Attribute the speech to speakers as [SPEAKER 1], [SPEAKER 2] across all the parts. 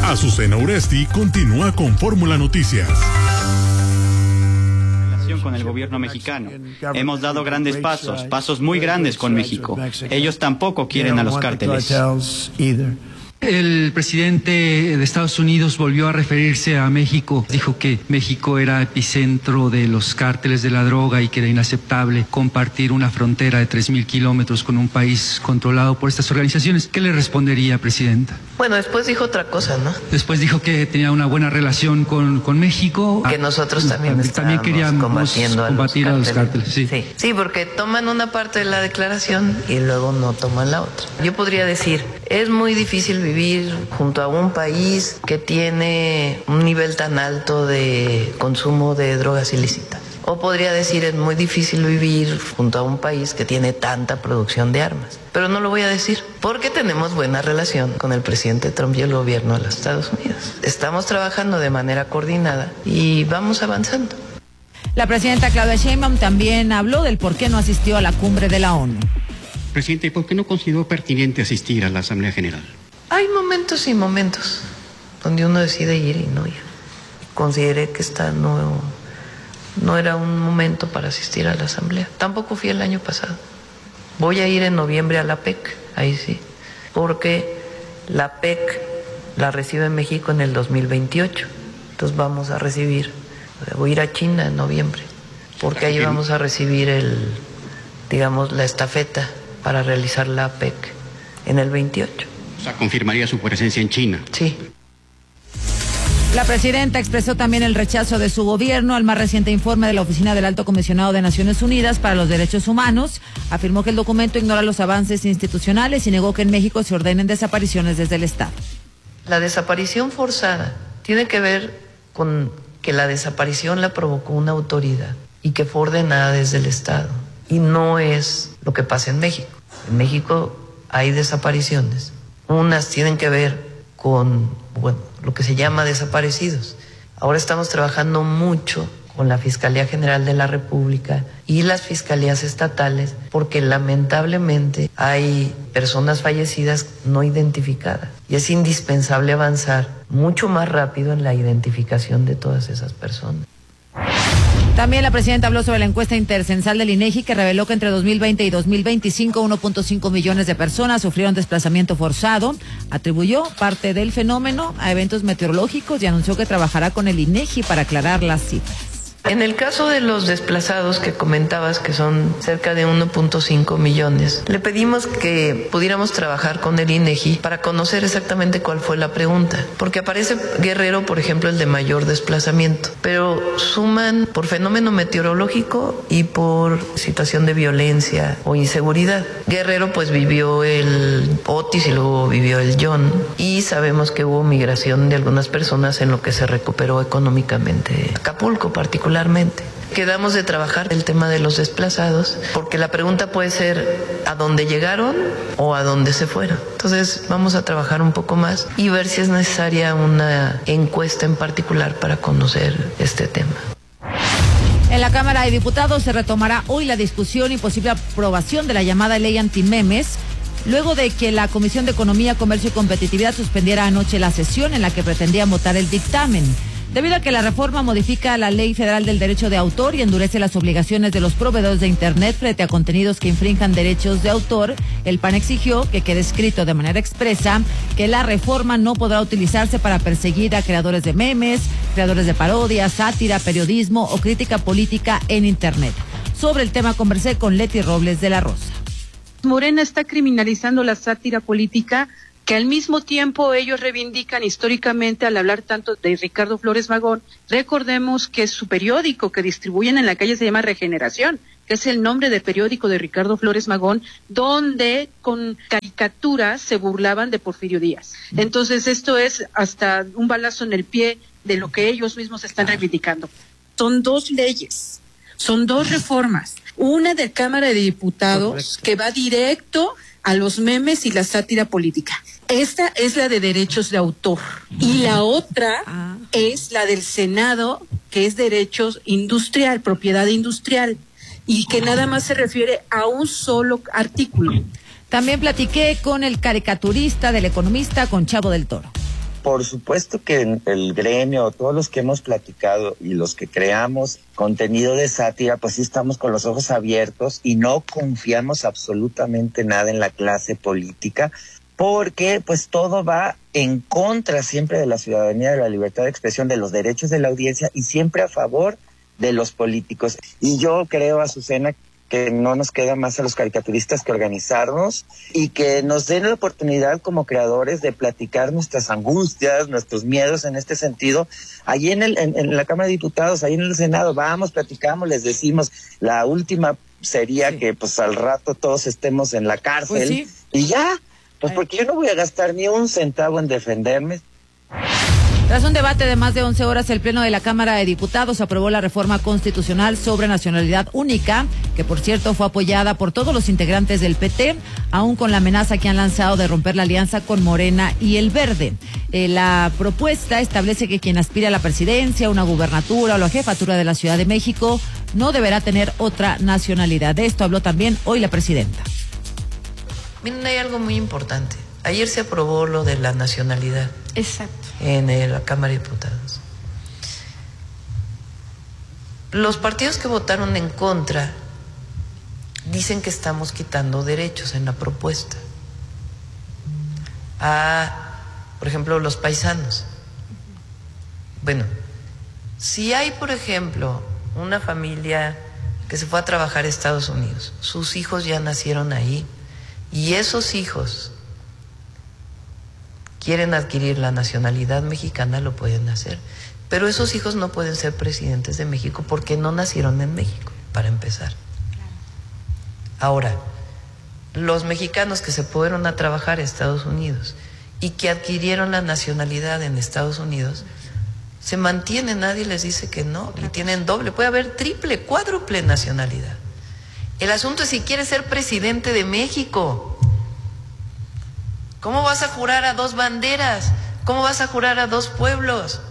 [SPEAKER 1] Azucena Uresti continúa con Fórmula Noticias.
[SPEAKER 2] Con el gobierno mexicano. Hemos dado grandes pasos muy grandes con México. Ellos tampoco quieren a los cárteles.
[SPEAKER 3] El presidente de Estados Unidos volvió a referirse a México. Dijo que México era epicentro de los cárteles de la droga y que era inaceptable compartir una frontera de 3,000 kilómetros con un país controlado por estas organizaciones. ¿Qué le respondería, presidenta?
[SPEAKER 4] Bueno, después dijo otra cosa, ¿no?
[SPEAKER 3] Después dijo que tenía una buena relación con México.
[SPEAKER 4] Que nosotros también
[SPEAKER 3] queríamos combatir a los cárteles.
[SPEAKER 4] Sí, porque toman una parte de la declaración y luego no toman la otra. Yo podría decir, es muy difícil vivir junto a un país que tiene un nivel tan alto de consumo de drogas ilícitas. O podría decir, es muy difícil vivir junto a un país que tiene tanta producción de armas. Pero no lo voy a decir, porque tenemos buena relación con el presidente Trump y el gobierno de los Estados Unidos. Estamos trabajando de manera coordinada y vamos avanzando.
[SPEAKER 5] La presidenta Claudia Sheinbaum también habló del por qué no asistió a la cumbre de la ONU.
[SPEAKER 6] Presidente, ¿y por qué no consideró pertinente asistir a la Asamblea General?
[SPEAKER 4] Hay momentos y momentos donde uno decide ir y no ir. Consideré que esta no era un momento para asistir a la Asamblea. Tampoco fui el año pasado. Voy a ir en noviembre a la PEC, ahí sí, porque la PEC la recibe México en el 2028. Entonces vamos a voy a ir a China en noviembre, porque ahí vamos a recibir la estafeta para realizar la PEC en el 28.
[SPEAKER 6] O sea, confirmaría su presencia en China.
[SPEAKER 4] Sí.
[SPEAKER 5] La presidenta expresó también el rechazo de su gobierno al más reciente informe de la Oficina del Alto Comisionado de Naciones Unidas para los Derechos Humanos. Afirmó que el documento ignora los avances institucionales y negó que en México se ordenen desapariciones desde el Estado.
[SPEAKER 4] La desaparición forzada tiene que ver con que la desaparición la provocó una autoridad y que fue ordenada desde el Estado. Y no es lo que pasa en México. En México hay desapariciones. Unas tienen que ver con, lo que se llama desaparecidos. Ahora estamos trabajando mucho con la Fiscalía General de la República y las fiscalías estatales porque lamentablemente hay personas fallecidas no identificadas y es indispensable avanzar mucho más rápido en la identificación de todas esas personas.
[SPEAKER 5] También la presidenta habló sobre la encuesta intercensal del INEGI que reveló que entre 2020 y 2025 1.5 millones de personas sufrieron desplazamiento forzado. Atribuyó parte del fenómeno a eventos meteorológicos y anunció que trabajará con el INEGI para aclarar las cifras.
[SPEAKER 4] En el caso de los desplazados que comentabas, que son cerca de 1.5 millones, le pedimos que pudiéramos trabajar con el INEGI para conocer exactamente cuál fue la pregunta. Porque aparece Guerrero, por ejemplo, el de mayor desplazamiento, pero suman por fenómeno meteorológico y por situación de violencia o inseguridad. Guerrero pues vivió el Otis y luego vivió el John y sabemos que hubo migración de algunas personas en lo que se recuperó económicamente Acapulco particularmente. Quedamos de trabajar el tema de los desplazados porque la pregunta puede ser ¿a dónde llegaron o a dónde se fueron? Entonces vamos a trabajar un poco más y ver si es necesaria una encuesta en particular para conocer este tema.
[SPEAKER 5] En la Cámara de Diputados se retomará hoy la discusión y posible aprobación de la llamada ley antimemes, luego de que la Comisión de Economía, Comercio y Competitividad suspendiera anoche la sesión en la que pretendían votar el dictamen. Debido a que la reforma modifica la Ley Federal del Derecho de Autor y endurece las obligaciones de los proveedores de Internet frente a contenidos que infrinjan derechos de autor, el PAN exigió que quede escrito de manera expresa que la reforma no podrá utilizarse para perseguir a creadores de memes, creadores de parodias, sátira, periodismo o crítica política en Internet. Sobre el tema conversé con Leti Robles de la Rosa.
[SPEAKER 7] Morena está criminalizando la sátira política, que al mismo tiempo ellos reivindican históricamente al hablar tanto de Ricardo Flores Magón. Recordemos que su periódico que distribuyen en la calle se llama Regeneración, que es el nombre de periódico de Ricardo Flores Magón, donde con caricaturas se burlaban de Porfirio Díaz. Entonces esto es hasta un balazo en el pie de lo que ellos mismos están reivindicando. Son dos leyes, son dos reformas, una de Cámara de Diputados que va directo a los memes y la sátira política. Esta es la de derechos de autor y la otra es la del Senado, que es derechos industrial, propiedad industrial, y que nada más se refiere a un solo artículo.
[SPEAKER 5] También platiqué con el caricaturista del Economista, con Chavo del Toro.
[SPEAKER 8] Por supuesto que el gremio, todos los que hemos platicado y los que creamos contenido de sátira, pues sí estamos con los ojos abiertos y no confiamos absolutamente nada en la clase política, porque pues todo va en contra siempre de la ciudadanía, de la libertad de expresión, de los derechos de la audiencia y siempre a favor de los políticos. Y yo creo, Azucena, que no nos queda más a los caricaturistas que organizarnos y que nos den la oportunidad como creadores de platicar nuestras angustias, nuestros miedos en este sentido. Allí en la Cámara de Diputados, ahí en el Senado, vamos, platicamos, les decimos, la última sería que pues al rato todos estemos en la cárcel, pues y ya, pues porque yo no voy a gastar ni un centavo en defenderme.
[SPEAKER 5] Tras un debate de más de 11 horas, el Pleno de la Cámara de Diputados aprobó la reforma constitucional sobre nacionalidad única, que por cierto fue apoyada por todos los integrantes del PT, aún con la amenaza que han lanzado de romper la alianza con Morena y el Verde. La propuesta establece que quien aspire a la presidencia, una gubernatura o la jefatura de la Ciudad de México no deberá tener otra nacionalidad. De esto habló también hoy la presidenta.
[SPEAKER 4] Miren, hay algo muy importante. Ayer se aprobó lo de la nacionalidad.
[SPEAKER 9] Exacto.
[SPEAKER 4] En la Cámara de Diputados. Los partidos que votaron en contra dicen que estamos quitando derechos en la propuesta. Por ejemplo, los paisanos. Bueno, si hay, por ejemplo, una familia que se fue a trabajar a Estados Unidos, sus hijos ya nacieron ahí, y esos hijos quieren adquirir la nacionalidad mexicana, lo pueden hacer. Pero esos hijos no pueden ser presidentes de México porque no nacieron en México, para empezar. Ahora, los mexicanos que se fueron a trabajar a Estados Unidos y que adquirieron la nacionalidad en Estados Unidos, se mantienen, nadie les dice que no, y tienen doble, puede haber triple, cuádruple nacionalidad. El asunto es si quieres ser presidente de México. ¿Cómo vas a jurar a dos banderas? ¿Cómo vas a jurar a dos pueblos?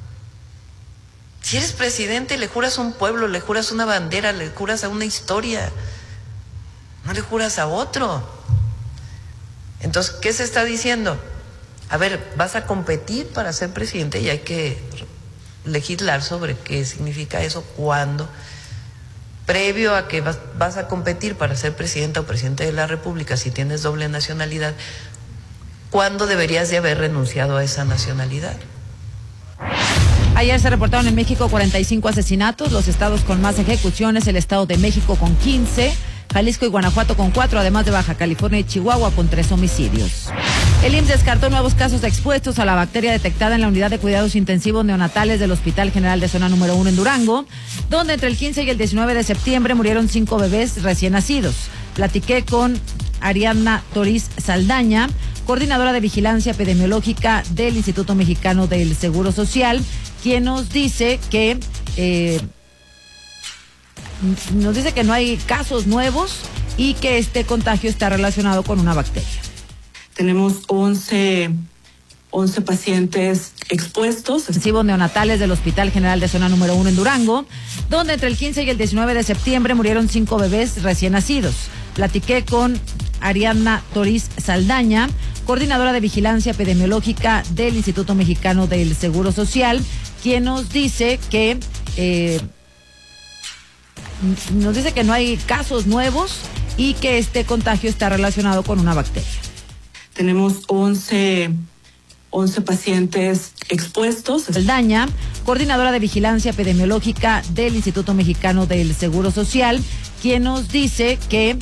[SPEAKER 4] Si eres presidente, le juras a un pueblo, le juras a una bandera, le juras a una historia. No le juras a otro. Entonces, ¿qué se está diciendo? A ver, vas a competir para ser presidente y hay que legislar sobre qué significa eso, cuándo. Previo a que vas a competir para ser presidenta o presidente de la República, si tienes doble nacionalidad, ¿cuándo deberías de haber renunciado a esa nacionalidad?
[SPEAKER 5] Ayer se reportaron en México 45 asesinatos, los estados con más ejecuciones, el Estado de México con 15, Jalisco y Guanajuato con 4, además de Baja California y Chihuahua con 3 homicidios. El IMSS descartó nuevos casos expuestos a la bacteria detectada en la unidad de cuidados intensivos neonatales del Hospital General de Zona Número 1 en Durango, donde entre el 15 y el 19 de septiembre murieron 5 bebés recién nacidos. Platiqué con Ariadna Toriz Saldaña, coordinadora de vigilancia epidemiológica del Instituto Mexicano del Seguro Social, quien nos dice que no hay casos nuevos y que este contagio está relacionado con una bacteria.
[SPEAKER 9] Tenemos 11 pacientes expuestos.
[SPEAKER 5] Intensivos neonatales del Hospital General de Zona Número 1 en Durango, donde entre el 15 y el 19 de septiembre murieron 5 bebés recién nacidos. Platiqué con Ariadna Toriz Saldaña, coordinadora de vigilancia epidemiológica del Instituto Mexicano del Seguro Social, quien nos dice que no hay casos nuevos y que este contagio está relacionado con una bacteria.
[SPEAKER 9] Tenemos 11 pacientes expuestos.
[SPEAKER 5] Saldaña, coordinadora de vigilancia epidemiológica del Instituto Mexicano del Seguro Social, quien nos dice que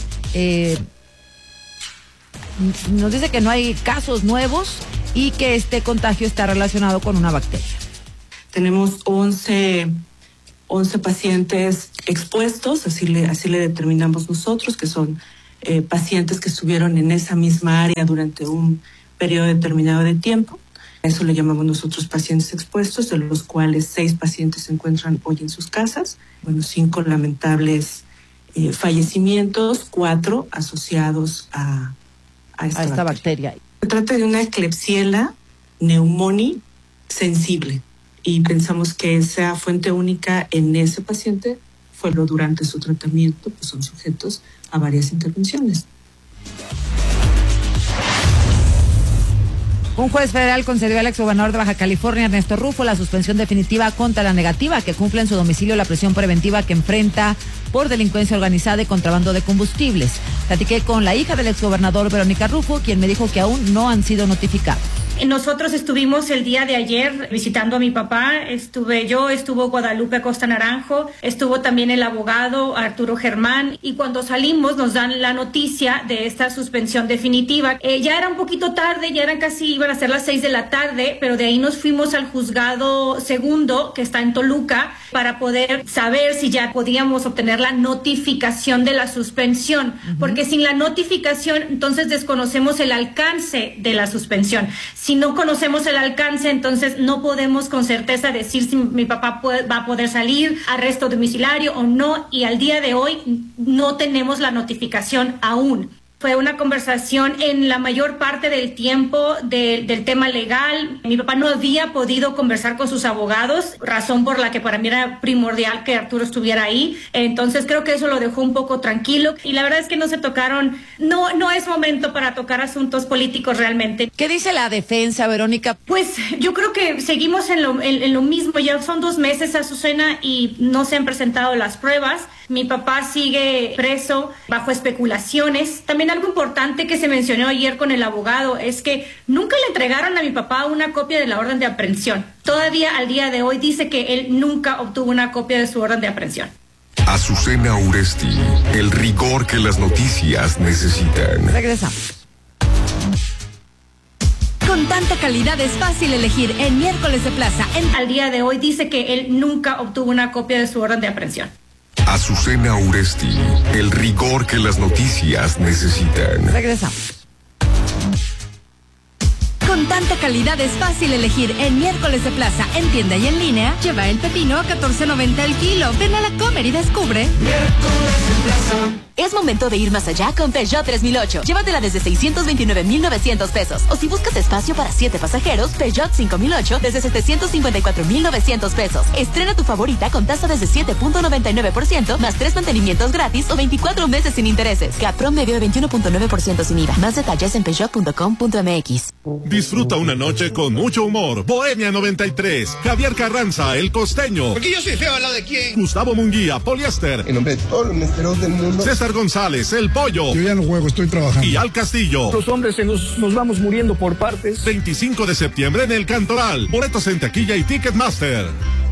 [SPEAKER 5] no hay casos nuevos y que este contagio está relacionado con una bacteria.
[SPEAKER 9] Tenemos 11 pacientes expuestos, así le determinamos nosotros, que son pacientes que estuvieron en esa misma área durante un periodo determinado de tiempo. Eso le llamamos nosotros pacientes expuestos, de los cuales 6 pacientes se encuentran hoy en sus casas. 5 lamentables fallecimientos, 4 asociados a esta bacteria. Se trata de una Klebsiella pneumoniae sensible y pensamos que esa fuente única en ese paciente fue durante su tratamiento, pues son sujetos a varias intervenciones.
[SPEAKER 5] Un juez federal concedió al exgobernador de Baja California, Ernesto Rufo, la suspensión definitiva contra la negativa que cumple en su domicilio la prisión preventiva que enfrenta por delincuencia organizada y contrabando de combustibles. Platiqué con la hija del exgobernador, Verónica Rufo, quien me dijo que aún no han sido notificados.
[SPEAKER 10] Nosotros estuvimos el día de ayer visitando a mi papá, estuvo Guadalupe Acosta Naranjo, estuvo también el abogado Arturo Germán, y cuando salimos nos dan la noticia de esta suspensión definitiva. Ya era un poquito tarde, iban a ser las 6 de la tarde, pero de ahí nos fuimos al juzgado segundo, que está en Toluca, para poder saber si ya podíamos obtener la notificación de la suspensión, porque sin la notificación entonces desconocemos el alcance de la suspensión. Si no conocemos el alcance, entonces no podemos con certeza decir si mi papá va a poder salir, arresto domiciliario o no, y al día de hoy no tenemos la notificación aún. Fue una conversación en la mayor parte del tiempo del tema legal. Mi papá no había podido conversar con sus abogados, razón por la que para mí era primordial que Arturo estuviera ahí. Entonces creo que eso lo dejó un poco tranquilo. Y la verdad es que no se tocaron, no es momento para tocar asuntos políticos realmente.
[SPEAKER 5] ¿Qué dice la defensa, Verónica?
[SPEAKER 10] Pues yo creo que seguimos en lo mismo. Ya son 2 meses, Azucena, y no se han presentado las pruebas. Mi papá sigue preso bajo especulaciones. También algo importante que se mencionó ayer con el abogado es que nunca le entregaron a mi papá una copia de la orden de aprehensión. Todavía al día de hoy dice que él nunca obtuvo una copia de su orden de aprehensión.
[SPEAKER 11] Azucena Uresti, el rigor que las noticias necesitan.
[SPEAKER 5] Regresamos.
[SPEAKER 12] Con tanta calidad es fácil elegir en Miércoles de Plaza.
[SPEAKER 10] Al día de hoy dice que él nunca obtuvo una copia de su orden de aprehensión.
[SPEAKER 11] Azucena Uresti, el rigor que las noticias necesitan.
[SPEAKER 5] Regresamos.
[SPEAKER 12] Con tanta calidad es fácil elegir en Miércoles de Plaza, en tienda y en línea. Lleva el pepino a $14.90 el kilo. Ven a la Comer y descubre.
[SPEAKER 13] Miércoles de Plaza.
[SPEAKER 14] Es momento de ir más allá con Peugeot 3008. Llévatela desde 629,900 pesos. O si buscas espacio para 7 pasajeros, Peugeot 5008 desde 754,900 pesos. Estrena tu favorita con tasa desde 7.99%, más 3 mantenimientos gratis o 24 meses sin intereses. CAT promedio de 21.9% sin IVA. Más detalles en peugeot.com.mx.
[SPEAKER 1] Disfruta una noche con mucho humor. Bohemia 93. Javier Carranza, el costeño.
[SPEAKER 15] Porque yo soy feo al lado de quién.
[SPEAKER 1] Gustavo Munguía, Poliéster.
[SPEAKER 15] En nombre de todos los mesteros del mundo.
[SPEAKER 1] César González, el Pollo.
[SPEAKER 16] Yo ya no juego, estoy trabajando.
[SPEAKER 1] Y Al Castillo.
[SPEAKER 17] Los hombres nos vamos muriendo por partes.
[SPEAKER 1] 25 de septiembre en el Cantoral. Boletos en taquilla y Ticketmaster.